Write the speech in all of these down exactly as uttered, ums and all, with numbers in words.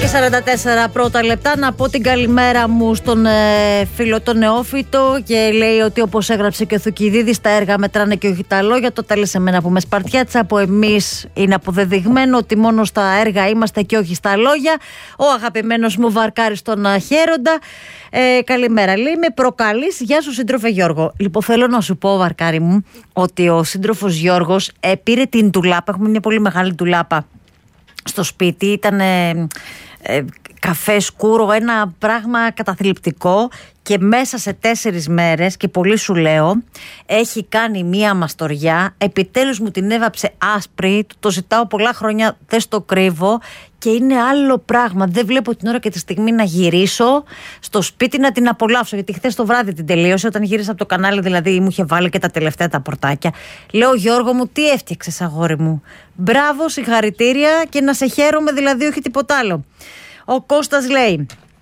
και σαράντα τέσσερα πρώτα λεπτά. Να πω την καλημέρα μου στον ε, φίλο τον Νεόφυτο και λέει ότι όπως έγραψε και ο Θουκυδίδης, τα έργα μετράνε και όχι τα λόγια. Το τέλε σε μένα που με σπαρτιάτσα. Από εμείς είναι αποδεδειγμένο ότι μόνο στα έργα είμαστε και όχι στα λόγια. Ο αγαπημένος μου Βαρκάρης τον Χέροντα. Ε, καλημέρα, λέει, με προκαλείς. Γεια σου, σύντροφε Γιώργο. Λοιπόν, θέλω να σου πω, Βαρκάρη μου, ότι ο σύντροφος Γιώργος ε, πήρε την τουλάπα. Έχουμε μια πολύ μεγάλη τουλάπα στο σπίτι, ήταν ε, ε, καφέ σκούρο, ένα πράγμα καταθλιπτικό, και μέσα σε τέσσερις μέρες, και πολύ σου λέω, έχει κάνει μία μαστοριά. Επιτέλους μου την έβαψε άσπρη, το ζητάω πολλά χρόνια, δεν στο κρύβω, και είναι άλλο πράγμα. Δεν βλέπω την ώρα και τη στιγμή να γυρίσω στο σπίτι να την απολαύσω, γιατί χθες το βράδυ την τελείωσε, όταν γύρισα από το κανάλι, δηλαδή μου είχε βάλει και τα τελευταία τα πορτάκια. Λέω, Γιώργο μου, τι έφτιαξες, αγόρι μου. Μπράβο, συγχαρητήρια, και να σε χαίρομαι, δηλαδή, όχι τίποτα άλλο. Ο Κώστας λέει,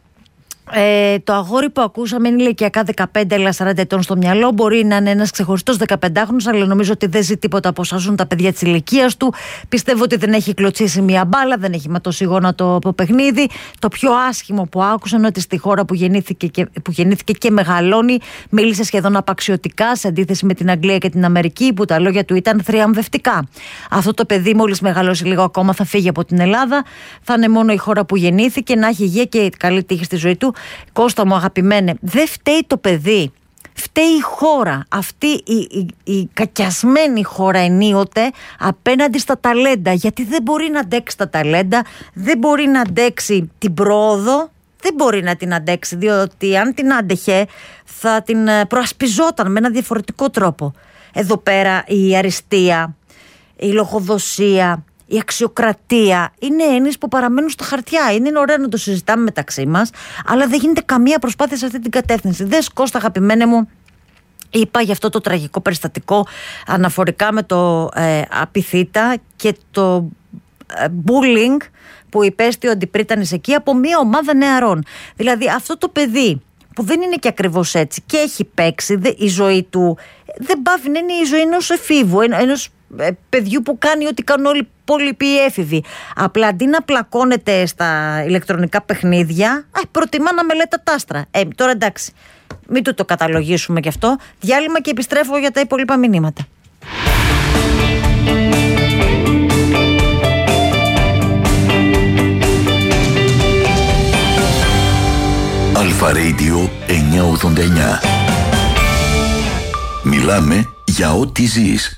Ε, το αγόρι που ακούσαμε είναι ηλικιακά δεκαπέντε, αλλά σαράντα ετών στο μυαλό. Μπορεί να είναι ένας ξεχωριστός δεκαπεντάχρονος, αλλά νομίζω ότι δεν ζει τίποτα από όσα ζουν τα παιδιά της ηλικίας του. Πιστεύω ότι δεν έχει κλωτσίσει μία μπάλα, δεν έχει ματώσει γόνατο από παιχνίδι. Το πιο άσχημο που άκουσα είναι ότι στη χώρα που γεννήθηκε και, που γεννήθηκε και μεγαλώνει, μίλησε σχεδόν απαξιωτικά, σε αντίθεση με την Αγγλία και την Αμερική, που τα λόγια του ήταν θριαμβευτικά. Αυτό το παιδί, μόλις μεγαλώσει λίγο ακόμα, θα φύγει από την Ελλάδα. Θα είναι μόνο η χώρα που γεννήθηκε, να έχει υγεία και καλή τύχη στη ζωή του. Κώστα μου αγαπημένε, δεν φταίει το παιδί, φταίει η χώρα. Αυτή η, η, η κακιασμένη χώρα ενίοτε απέναντι στα ταλέντα, γιατί δεν μπορεί να αντέξει τα ταλέντα, δεν μπορεί να αντέξει την πρόοδο, δεν μπορεί να την αντέξει, διότι αν την άντεχε θα την προασπιζόταν με ένα διαφορετικό τρόπο. Εδώ πέρα η αριστεία, η λογοδοσία, η αξιοκρατία είναι έννοιες που παραμένουν στα χαρτιά. Είναι ωραίο να το συζητάμε μεταξύ μας, αλλά δεν γίνεται καμία προσπάθεια σε αυτή την κατεύθυνση. Δες, Κώστα, αγαπημένε μου, είπα για αυτό το τραγικό περιστατικό αναφορικά με το ε, Απιθύτα και το ε, bullying που υπέστη ο Αντιπρίτανης εκεί από μια ομάδα νεαρών. Δηλαδή αυτό το παιδί που δεν είναι και ακριβώς έτσι και έχει παίξει, δε, η ζωή του δεν πάβει να είναι η ζωή ενός εφήβου, ενός παιδιού που κάνει ό,τι κάνουν όλοι οι υπόλοιποι έφηβοι. Απλά αντί να πλακώνεται στα ηλεκτρονικά παιχνίδια, α, προτιμά να μελέτα τα άστρα. Ε, τώρα εντάξει, μην του το καταλογίσουμε γι' αυτό. Διάλειμμα και επιστρέφω για τα υπόλοιπα μηνύματα. Αλφα Radio εννιακόσια ογδόντα εννιά. Μιλάμε για ό,τι ζεις.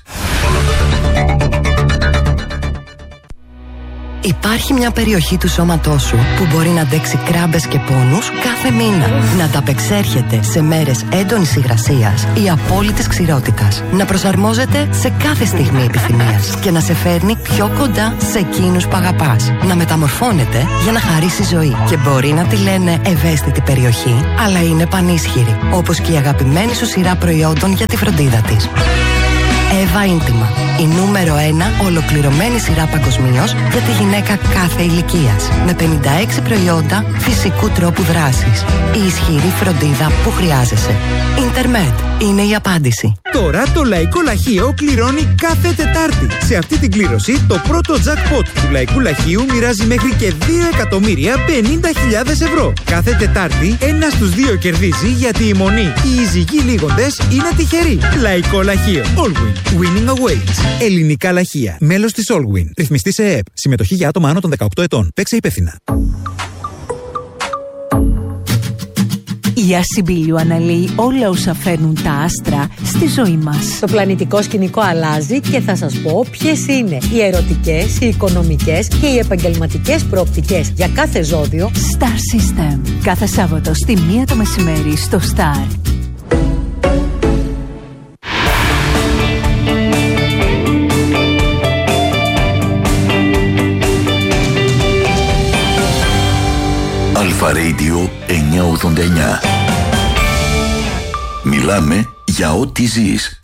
Υπάρχει μια περιοχή του σώματός σου που μπορεί να αντέξει κράμπες και πόνους κάθε μήνα. Να ανταπεξέρχεται σε μέρες έντονης υγρασίας ή απόλυτης ξηρότητας. Να προσαρμόζεται σε κάθε στιγμή επιθυμίας και να σε φέρνει πιο κοντά σε εκείνους που αγαπάς. Να μεταμορφώνεται για να χαρίσει ζωή. Και μπορεί να τη λένε ευαίσθητη περιοχή, αλλά είναι πανίσχυρη. Όπως και η αγαπημένη σου σειρά προϊόντων για τη φροντίδα της. Εύα Ίντιμα. Η νούμερο ένα ολοκληρωμένη σειρά παγκοσμίως για τη γυναίκα κάθε ηλικίας. Με πενήντα έξι προϊόντα φυσικού τρόπου δράσης. Η ισχυρή φροντίδα που χρειάζεσαι. Ιντερμετ είναι η απάντηση. Τώρα το Λαϊκό Λαχείο κληρώνει κάθε Τετάρτη. Σε αυτή την κλήρωση το πρώτο jackpot του Λαϊκού Λαχείου μοιράζει μέχρι και δύο εκατομμύρια πενήντα χιλιάδες ευρώ. Κάθε Τετάρτη ένας στους δύο κερδίζει, γιατί η μονή οι εισηγοί λίγοντες είναι τυχεροί. Λαϊκό Λαχείο. Allwin. Winning awaits. Ελληνικά Λαχεία. Μέλος της Allwin. Ρυθμιστή σε ΕΕΠ. Συμμετοχή για άτομα άνω των δεκαοκτώ ετών. Παίξε υπεύθυνα. Η Ασυμπήλιου αναλύει όλα όσα φέρνουν τα άστρα στη ζωή μας. Το πλανητικό σκηνικό αλλάζει και θα σας πω ποιες είναι οι ερωτικές, οι οικονομικές και οι επαγγελματικές προοπτικές για κάθε ζώδιο. Star System. Κάθε Σάββατο στη μία το μεσημέρι στο Star. Αλφα Radio εννιακόσια ογδόντα εννιά. Μιλάμε για ό,τι ζεις.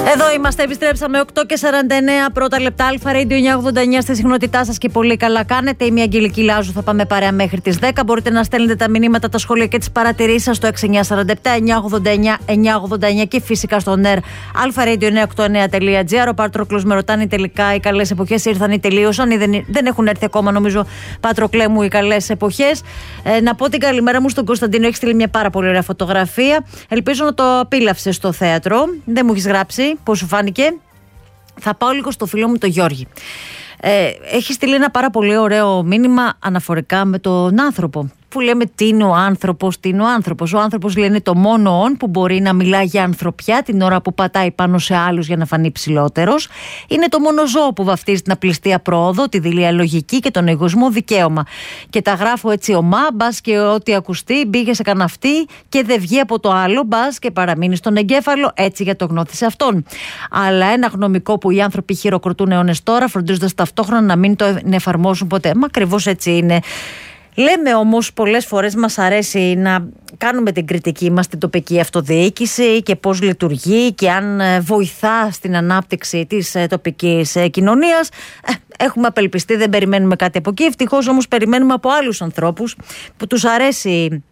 Εδώ είμαστε, επιστρέψαμε οκτώ και σαράντα εννέα πρώτα λεπτά. Αλφα Radio εννιακόσια ογδόντα εννέα στη συχνότητά σας και πολύ καλά κάνετε. Είμαι η Αγγελική Λάζου, θα πάμε παρέα μέχρι τις δέκα. Μπορείτε να στέλνετε τα μηνύματα, τα σχόλια και τις παρατηρήσεις σας στο έξι εννιά τέσσερα επτά εννιακόσια ογδόντα εννέα εννιακόσια ογδόντα εννέα και φυσικά στο νερ αλφα radio εννιακόσια ογδόντα εννέα τελεία τζι άρ. Ο Πάτροκλος με ρωτάνε τελικά οι καλές εποχές ήρθαν ή τελείωσαν ή δεν, δεν έχουν έρθει ακόμα, νομίζω, Πάτροκλέ μου, οι καλές εποχές. Ε, να πω την καλημέρα μου στον Κωνσταντίνο, έχει στείλει μια πάρα πολύ ωραία φωτογραφία. Ελπίζω να το απίλαυσες στο θέατρο. Δεν μου έχεις γράψει πώς σου φάνηκε. Θα πάω λίγο στο φίλο μου τον Γιώργη. Ε, έχει στείλει ένα πάρα πολύ ωραίο μήνυμα αναφορικά με τον άνθρωπο. Που λέμε τι είναι ο άνθρωπος, τι είναι ο άνθρωπος. Ο άνθρωπος, λένε, το μόνο όν που μπορεί να μιλά για ανθρωπιά την ώρα που πατάει πάνω σε άλλους για να φανεί ψηλότερος. Είναι το μόνο ζώο που βαφτίζει την απληστία πρόοδο, τη δειλία λογική και τον εγωισμό δικαίωμα. Και τα γράφω έτσι ομά, μπας και ό,τι ακουστεί μπήγε σε καναυτή και δεν βγει από το άλλο, μπας και παραμείνει στον εγκέφαλο, έτσι για το γνώθι σε αυτόν. Αλλά ένα γνωμικό που οι άνθρωποι χειροκροτούν αιώνες τώρα, φροντίζοντας ταυτόχρονα να μην το εφαρμόσουν ποτέ. Μα ακριβώς έτσι είναι. Λέμε όμως πολλές φορές μας αρέσει να κάνουμε την κριτική μας στην τοπική αυτοδιοίκηση και πώς λειτουργεί και αν βοηθά στην ανάπτυξη της τοπικής κοινωνίας. Έχουμε απελπιστεί, δεν περιμένουμε κάτι από εκεί. Ευτυχώς όμως περιμένουμε από άλλους ανθρώπους που τους αρέσει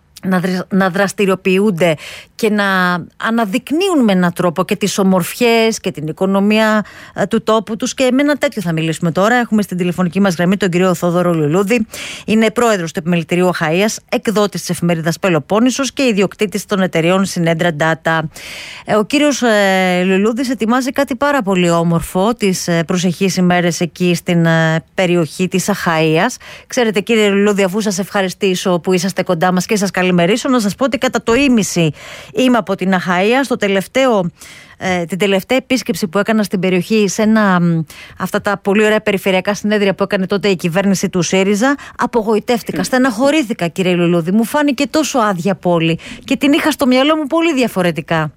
να δραστηριοποιούνται και να αναδεικνύουν με έναν τρόπο και τις ομορφιές και την οικονομία του τόπου τους, και με ένα τέτοιο θα μιλήσουμε τώρα. Έχουμε στην τηλεφωνική μας γραμμή τον κύριο Θόδωρο Λουλούδη. Είναι πρόεδρος του Επιμελητηρίου Αχαΐας, εκδότης της εφημερίδας Πελοπόννησος και ιδιοκτήτης των εταιρεών Συνέντρα Data. Ο κύριος Λουλούδης ετοιμάζει κάτι πάρα πολύ όμορφο τις προσεχείς ημέρες εκεί στην περιοχή της Αχαΐας. Ξέρετε, κύριε Λουλούδη, αφού σας ευχαριστήσω που είσαστε κοντά μας και σας καλημερίσω, να σας πω ότι κατά το ίμιση είμαι από την Αχαΐα. Στο τελευταίο, ε, την τελευταία επίσκεψη που έκανα στην περιοχή, σε ένα αυτά τα πολύ ωραία περιφερειακά συνέδρια που έκανε τότε η κυβέρνηση του ΣΥΡΙΖΑ, απογοητεύτηκα, στεναχωρήθηκα, κύριε Λουλούδη. Μου φάνηκε τόσο άδεια πόλη και την είχα στο μυαλό μου πολύ διαφορετικά.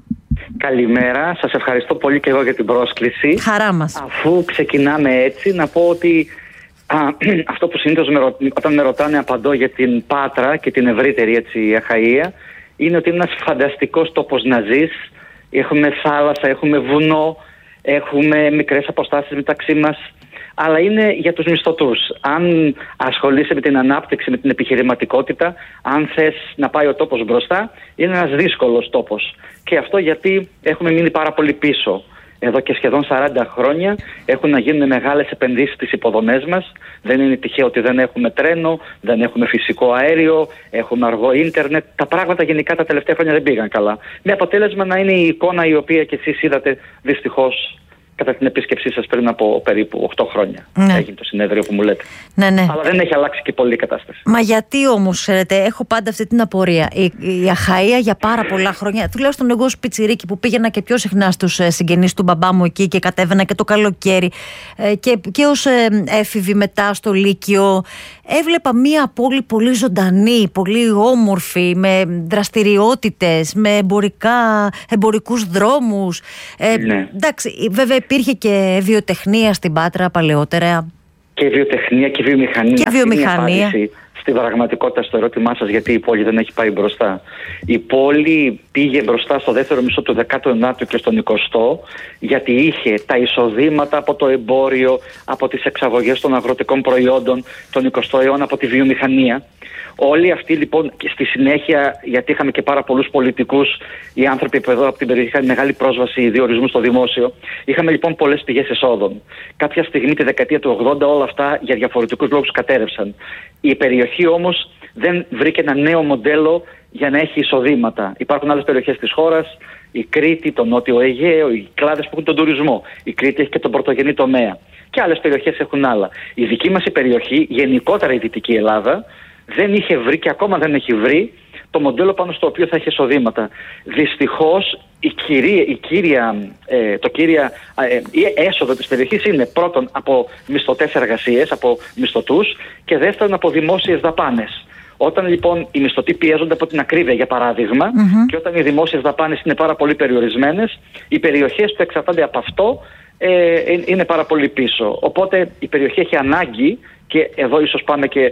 Καλημέρα, σας ευχαριστώ πολύ και εγώ για την πρόσκληση. Χαρά μας. Αφού ξεκινάμε έτσι, να πω ότι Α, αυτό που συνήθως με, όταν με ρωτάνε απαντώ για την Πάτρα και την ευρύτερη έτσι Αχαΐα, είναι ότι είναι ένας φανταστικός τόπος να ζεις. Έχουμε θάλασσα, έχουμε βουνό, έχουμε μικρές αποστάσεις μεταξύ μας, αλλά είναι για τους μισθωτούς. Αν ασχολείσαι με την ανάπτυξη, με την επιχειρηματικότητα, αν θες να πάει ο τόπος μπροστά, είναι ένας δύσκολος τόπος. Και αυτό γιατί έχουμε μείνει πάρα πολύ πίσω. Εδώ και σχεδόν σαράντα χρόνια έχουν να γίνουν μεγάλες επενδύσεις στις υποδομές μας. Δεν είναι τυχαίο ότι δεν έχουμε τρένο, δεν έχουμε φυσικό αέριο, έχουμε αργό ίντερνετ. Τα πράγματα γενικά τα τελευταία χρόνια δεν πήγαν καλά. Με αποτέλεσμα να είναι η εικόνα η οποία και εσείς είδατε δυστυχώς κατά την επίσκεψή σας πριν από περίπου οκτώ χρόνια. Ναι. Έγινε το συνέδριο που μου λέτε. Ναι, ναι. Αλλά δεν έχει αλλάξει και πολύ η κατάσταση. Μα γιατί όμως, ξέρετε, έχω πάντα αυτή την απορία. Η, η Αχαΐα για πάρα πολλά χρόνια, τουλάχιστον εγώ ως πιτσιρίκι που πήγαινα και πιο συχνά στους συγγενείς του μπαμπά μου εκεί και κατέβαινα και το καλοκαίρι και, και ως έφηβη μετά στο Λύκειο, έβλεπα μία πόλη πολύ ζωντανή, πολύ όμορφη, με δραστηριότητες, με εμπορικά, εμπορικούς δρόμους. Ε, ναι. Εντάξει, βέβαια υπήρχε και βιοτεχνία στην Πάτρα παλαιότερα. Και βιοτεχνία και βιομηχανία. Και βιομηχανία. Στην πραγματικότητα, στο ερώτημά σας, γιατί η πόλη δεν έχει πάει μπροστά. Η πόλη πήγε μπροστά στο δεύτερο μισό του δέκατου ενάτου και στον εικοστό, γιατί είχε τα εισοδήματα από το εμπόριο, από τις εξαγωγές των αγροτικών προϊόντων, τον εικοστό αιώνα από τη βιομηχανία. Όλοι αυτοί λοιπόν, και στη συνέχεια, γιατί είχαμε και πάρα πολλούς πολιτικούς, οι άνθρωποι που εδώ από την περιοχή είχαν μεγάλη πρόσβαση διορισμού στο δημόσιο, είχαμε λοιπόν πολλές πηγές εσόδων. Κάποια στιγμή, τη δεκαετία του ογδόντα, όλα αυτά για διαφορετικούς λόγους κατέρευσαν. Η περιοχή όμως δεν βρήκε ένα νέο μοντέλο για να έχει εισοδήματα. Υπάρχουν άλλες περιοχές της χώρας, η Κρήτη, το Νότιο Αιγαίο, οι κλάδες που έχουν τον τουρισμό. Η Κρήτη έχει και τον πρωτογενή τομέα. Και άλλες περιοχές έχουν άλλα. Η δική μας η περιοχή, γενικότερα η Δυτική Ελλάδα, δεν είχε βρει και ακόμα δεν έχει βρει το μοντέλο πάνω στο οποίο θα έχει εισοδήματα. Δυστυχώς η κυρία, η κύρια, ε, το κύρια ε, η έσοδο της περιοχής είναι πρώτον από μισθωτές εργασίες, από μισθωτούς, και δεύτερον από δημόσιες δαπάνες. Όταν λοιπόν οι μισθωτοί πιέζονται από την ακρίβεια, για παράδειγμα, mm-hmm. και όταν οι δημόσιες δαπάνες είναι πάρα πολύ περιορισμένες, οι περιοχές που εξαρτάται από αυτό ε, είναι πάρα πολύ πίσω. Οπότε η περιοχή έχει ανάγκη, και εδώ ίσως πάμε και στο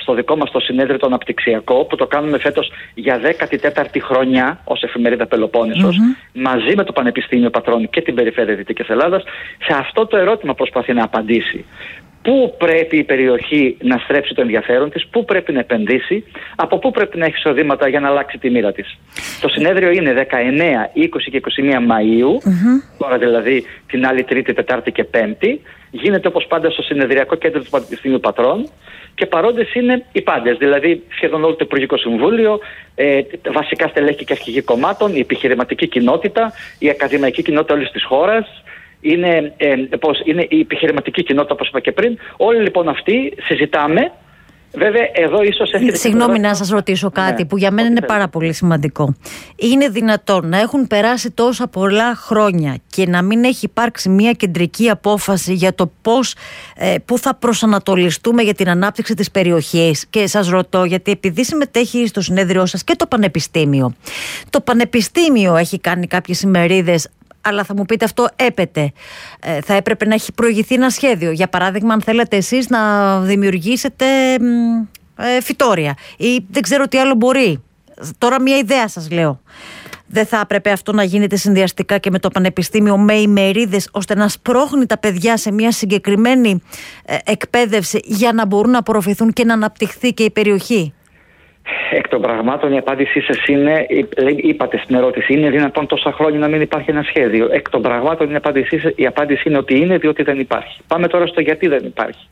στο δικό μας το συνέδριο το αναπτυξιακό, που το κάνουμε φέτος για δέκατη τέταρτη χρονιά ως εφημερίδα Πελοπόννησος, mm-hmm. μαζί με το Πανεπιστήμιο Πατρών και την Περιφέρεια Δυτικής Ελλάδας, σε αυτό το ερώτημα προσπαθεί να απαντήσει. Πού πρέπει η περιοχή να στρέψει το ενδιαφέρον της, πού πρέπει να επενδύσει, από πού πρέπει να έχει εισοδήματα για να αλλάξει τη μοίρα της. Το συνέδριο είναι δεκαεννέα, είκοσι και είκοσι μία Μαΐου, mm-hmm. τώρα δηλαδή την άλλη Τρίτη, Τετάρτη και Πέμπτη. Γίνεται όπως πάντα στο Συνεδριακό Κέντρο του Πανεπιστημίου Πατρών και παρόντες είναι οι πάντες, δηλαδή σχεδόν όλο το Υπουργικό Συμβούλιο, ε, βασικά στελέχη και αρχηγοί κομμάτων, η επιχειρηματική κοινότητα, η ακαδημαϊκή κοινότητα όλης της χώρας. Είναι, ε, πώς, είναι η επιχειρηματική κοινότητα, όπως είπα και πριν. Όλοι λοιπόν αυτοί συζητάμε. Βέβαια, εδώ ίσως έχετε. Συγγνώμη να σας ρωτήσω κάτι, ναι, που για μένα είναι πάρα πολύ σημαντικό. Είναι δυνατόν να έχουν περάσει τόσα πολλά χρόνια και να μην έχει υπάρξει μια κεντρική απόφαση για το πώς, ε, πού θα προσανατολιστούμε για την ανάπτυξη της περιοχής? Και σας ρωτώ, γιατί επειδή συμμετέχει στο συνέδριό σας και το Πανεπιστήμιο, το Πανεπιστήμιο έχει κάνει κάποιες ημερίδες. Αλλά θα μου πείτε, αυτό έπεται. Ε, θα έπρεπε να έχει προηγηθεί ένα σχέδιο. Για παράδειγμα, αν θέλετε εσείς να δημιουργήσετε ε, φυτόρια ή δεν ξέρω τι άλλο μπορεί. Τώρα μια ιδέα σας λέω. Δεν θα έπρεπε αυτό να γίνεται συνδυαστικά και με το Πανεπιστήμιο, με ημερίδες, ώστε να σπρώχνει τα παιδιά σε μια συγκεκριμένη ε, εκπαίδευση για να μπορούν να απορροφηθούν και να αναπτυχθεί και η περιοχή? Εκ των πραγμάτων η απάντησή σας είναι, είπατε στην ερώτηση, είναι δυνατόν τόσα χρόνια να μην υπάρχει ένα σχέδιο? Εκ των πραγμάτων η απάντηση, η απάντηση είναι ότι είναι, διότι δεν υπάρχει. Πάμε τώρα στο γιατί δεν υπάρχει.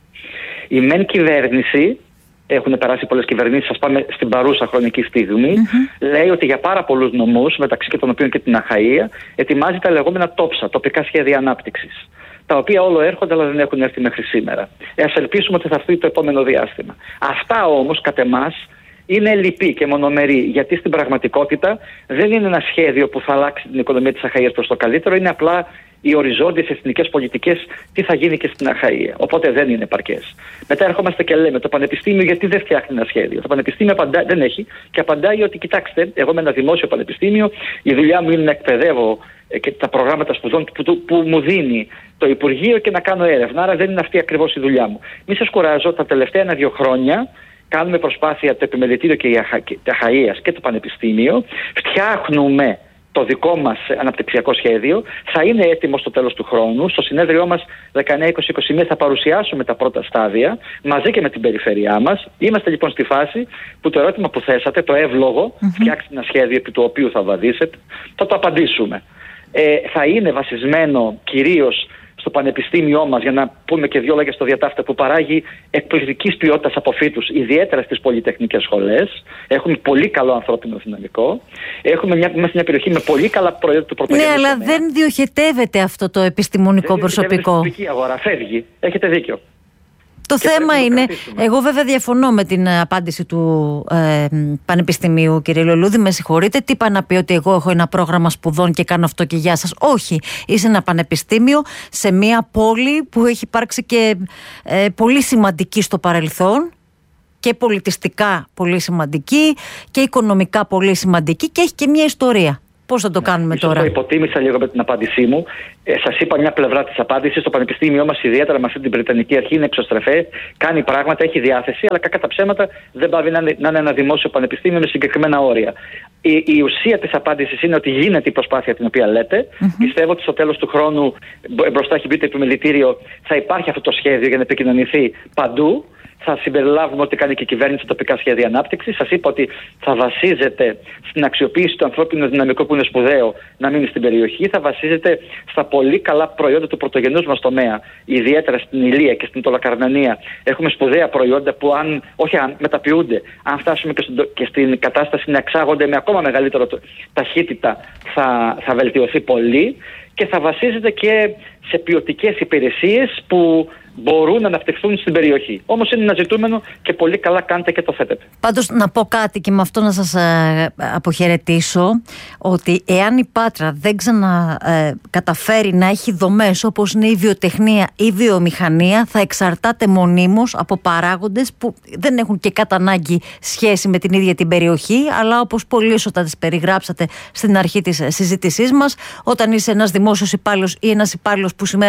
Η μεν κυβέρνηση, έχουν περάσει πολλές κυβερνήσεις, σας πάμε στην παρούσα χρονική στιγμή, mm-hmm. λέει ότι για πάρα πολλούς νομούς, μεταξύ και των οποίων και την Αχαΐα, ετοιμάζει τα λεγόμενα τόψα, τοπικά σχέδια ανάπτυξης, τα οποία όλο έρχονται αλλά δεν έχουν έρθει μέχρι σήμερα. Ε, ας ελπίσουμε ότι θα έρθει το επόμενο διάστημα. Αυτά όμως, κατ' εμάς, είναι λυπή και μονομερή, γιατί στην πραγματικότητα δεν είναι ένα σχέδιο που θα αλλάξει την οικονομία της Αχαΐας προς το καλύτερο, είναι απλά οι οριζόντιες εθνικές πολιτικές, τι θα γίνει και στην Αχαΐα. Οπότε δεν είναι επαρκές. Μετά ερχόμαστε και λέμε, το Πανεπιστήμιο γιατί δεν φτιάχνει ένα σχέδιο? Το Πανεπιστήμιο απαντά, δεν έχει και απαντάει ότι, κοιτάξτε, εγώ με ένα δημόσιο πανεπιστήμιο, η δουλειά μου είναι να εκπαιδεύω και τα προγράμματα σπουδών που, που, που μου δίνει το Υπουργείο και να κάνω έρευνα. Άρα δεν είναι αυτή ακριβώς η δουλειά μου. Μη σας κουράζω, τα τελευταία ένα-δύο χρόνια κάνουμε προσπάθεια το Επιμελητήριο και η Αχαΐας και το Πανεπιστήμιο, φτιάχνουμε το δικό μας αναπτυξιακό σχέδιο, θα είναι έτοιμο στο τέλος του χρόνου. Στο συνέδριό μας δεκαεννέα είκοσι είκοσι μία θα παρουσιάσουμε τα πρώτα στάδια μαζί και με την περιφέρειά μας. Είμαστε λοιπόν στη φάση που το ερώτημα που θέσατε, το εύλογο, mm-hmm. φτιάξτε ένα σχέδιο επί του οποίου θα βαδίσετε, θα το απαντήσουμε. Ε, θα είναι βασισμένο κυρίως στο πανεπιστήμιό μας, για να πούμε και δύο λόγια στο διατάφτα, που παράγει εκπληκτικής ποιότητας αποφύτους, ιδιαίτερα στις πολυτεχνικές σχολές. Έχουμε πολύ καλό ανθρώπινο δυναμικό. Έχουμε μια, μέσα μια περιοχή με πολύ καλά προϊόντα του πρωτογενούς. Ναι, αλλά τομέα. Δεν διοχετεύεται αυτό το επιστημονικό δεν προσωπικό. Δεν διοχετεύεται αγορά, φεύγει. Έχετε δίκιο. Το και θέμα είναι, εγώ βέβαια διαφωνώ με την απάντηση του ε, Πανεπιστημίου, κύριε Λολούδη, με συγχωρείτε. Τι είπα να πει ότι εγώ έχω ένα πρόγραμμα σπουδών και κάνω αυτό και γεια σας? Όχι, είσαι ένα πανεπιστήμιο σε μια πόλη που έχει υπάρξει και ε, πολύ σημαντική στο παρελθόν, και πολιτιστικά πολύ σημαντική και οικονομικά πολύ σημαντική, και έχει και μια ιστορία. Πώς θα το κάνουμε Ίσως τώρα? Το υποτίμησα λίγο με την απάντησή μου. Ε, σας είπα μια πλευρά της απάντησης. Το Πανεπιστήμιό μας, ιδιαίτερα με αυτή την Βρετανική αρχή, είναι εξωστρεφέ, κάνει πράγματα, έχει διάθεση, αλλά κακά τα ψέματα δεν πάει να, να είναι ένα δημόσιο πανεπιστήμιο με συγκεκριμένα όρια. Η, η ουσία της απάντησης είναι ότι γίνεται η προσπάθεια την οποία λέτε. Mm-hmm. Πιστεύω ότι στο τέλος του χρόνου, μπροστά έχει μπει το Επιμελητήριο, θα υπάρχει αυτό το σχέδιο για να επικοινωνηθεί παντού. Θα συμπεριλάβουμε ό,τι κάνει και η κυβέρνηση τοπικά σχέδια ανάπτυξης. Σας είπα ότι θα βασίζεται στην αξιοποίηση του ανθρώπινου δυναμικού που είναι σπουδαίο να μείνει στην περιοχή. Θα βασίζεται στα πολύ καλά προϊόντα του πρωτογενούς μας τομέα, ιδιαίτερα στην Ηλία και στην Τολοκαρνανία. Έχουμε σπουδαία προϊόντα που, αν, όχι αν μεταποιούνται, αν φτάσουμε και, στο, και στην κατάσταση να εξάγονται με ακόμα μεγαλύτερο ταχύτητα, θα, θα βελτιωθεί πολύ. Και θα βασίζεται και σε ποιοτικές υπηρεσίες που μπορούν να αναπτυχθούν στην περιοχή. Όμως είναι ένα ζητούμενο και πολύ καλά κάνετε και το θέτετε. Πάντως να πω κάτι και με αυτό να σας ε, αποχαιρετήσω, ότι εάν η Πάτρα δεν ξανακαταφέρει ε, να έχει δομές όπως είναι η βιοτεχνία ή η βιομηχανία, θα εξαρτάται μονίμως από παράγοντες που δεν έχουν και κατά ανάγκη σχέση με την ίδια την περιοχή, αλλά όπως πολύ σωστά τις περιγράψατε στην αρχή της συζήτησής μας, όταν είσαι ένας δημόσιος υπάλληλος ή ένας υπάλληλος που σήμερα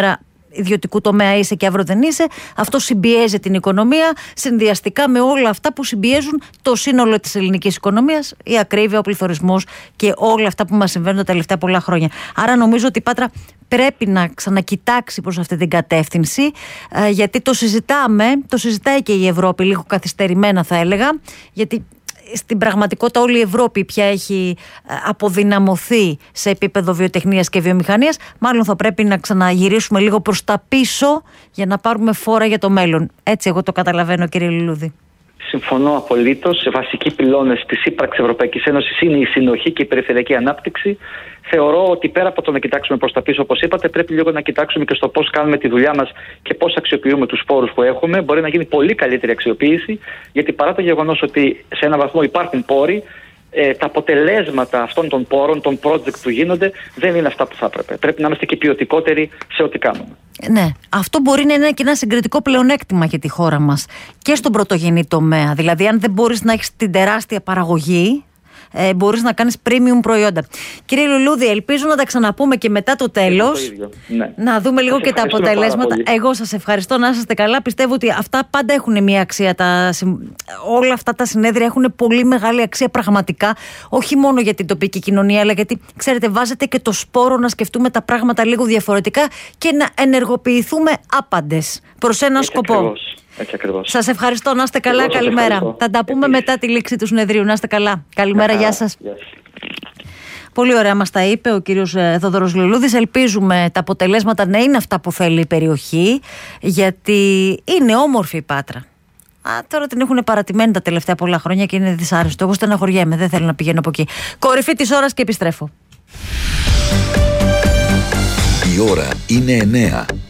ιδιωτικού τομέα είσαι και αύριο δεν είσαι. Αυτό συμπιέζει την οικονομία, συνδυαστικά με όλα αυτά που συμπιέζουν το σύνολο της ελληνικής οικονομίας, η ακρίβεια, ο πληθωρισμός και όλα αυτά που μας συμβαίνουν τα τελευταία πολλά χρόνια. Άρα νομίζω ότι η Πάτρα πρέπει να ξανακοιτάξει προς αυτή την κατεύθυνση, γιατί το συζητάμε, το συζητάει και η Ευρώπη, λίγο καθυστερημένα θα έλεγα, γιατί στην πραγματικότητα όλη η Ευρώπη πια έχει αποδυναμωθεί σε επίπεδο βιοτεχνίας και βιομηχανίας. Μάλλον θα πρέπει να ξαναγυρίσουμε λίγο προς τα πίσω για να πάρουμε φόρα για το μέλλον. Έτσι εγώ το καταλαβαίνω, κύριε Λουλούδη. Συμφωνώ απολύτως. Βασικοί πυλώνες της ύπαρξης Ευρωπαϊκής Ένωσης είναι η συνοχή και η περιφερειακή ανάπτυξη. Θεωρώ ότι πέρα από το να κοιτάξουμε προς τα πίσω, όπως είπατε, πρέπει λίγο να κοιτάξουμε και στο πώς κάνουμε τη δουλειά μας και πώς αξιοποιούμε τους πόρους που έχουμε. Μπορεί να γίνει πολύ καλύτερη αξιοποίηση, γιατί παρά το γεγονός ότι σε έναν βαθμό υπάρχουν πόροι, ε, τα αποτελέσματα αυτών των πόρων, των project που γίνονται, δεν είναι αυτά που θα έπρεπε. Πρέπει να είμαστε και ποιοτικότεροι σε ό,τι κάνουμε. Ναι, αυτό μπορεί να είναι και ένα συγκριτικό πλεονέκτημα για τη χώρα μας και στον πρωτογενή τομέα. Δηλαδή, αν δεν μπορείς να έχεις την τεράστια παραγωγή, ε, μπορείς να κάνεις premium προϊόντα. Κύριε Λουλούδη, ελπίζω να τα ξαναπούμε και μετά το τέλος. Ναι. Να δούμε λίγο και τα αποτελέσματα. Εγώ σας ευχαριστώ, να είσαστε καλά. Πιστεύω ότι αυτά πάντα έχουν μια αξία. Τα, όλα αυτά τα συνέδρια έχουν πολύ μεγάλη αξία πραγματικά. Όχι μόνο για την τοπική κοινωνία, αλλά γιατί, ξέρετε, βάζετε και το σπόρο να σκεφτούμε τα πράγματα λίγο διαφορετικά και να ενεργοποιηθούμε άπαντες προς έναν Έτσι σκοπό. ακριβώς. Έτσι ακριβώς. Σας ευχαριστώ, να είστε καλά, καλημέρα. Ευχαριστώ. Θα τα πούμε Επίσης. μετά τη λήξη του συνεδρίου. Να είστε καλά. Καλημέρα, γεια σας. Γεια σας. Πολύ ωραία μας τα είπε ο κύριος Θόδωρος Λουλούδης. Ελπίζουμε τα αποτελέσματα να είναι αυτά που θέλει η περιοχή, γιατί είναι όμορφη η Πάτρα. Α, τώρα την έχουν παρατημένη τα τελευταία πολλά χρόνια και είναι δυσάρεστο. Εγώ στεναχωριέμαι, δεν θέλω να πηγαίνω από εκεί. Κορυφή της ώρας και επιστρέφω. Η ώρα είναι εννέα.